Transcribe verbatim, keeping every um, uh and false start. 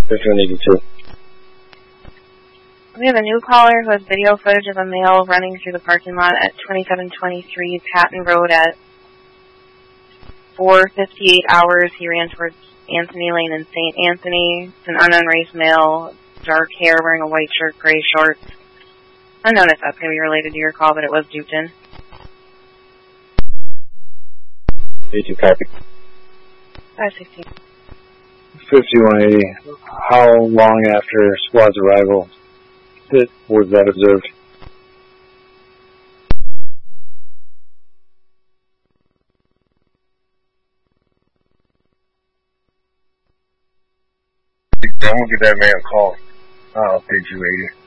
fifty-one eighty-two. We have a new caller who has video footage of a male running through the parking lot at twenty-seven twenty-three Patton Road at four fifty-eight hours. He ran towards Anthony Lane in Saint Anthony. It's an unknown race male, dark hair, wearing a white shirt, gray shorts. Unknown if that's going to be related to your call, but it was Dupton. eighty-two copy. five sixteen. fifty-one eighty. How long after squad's arrival did, was that observed? I'm going to give that man a call. I'll update you later.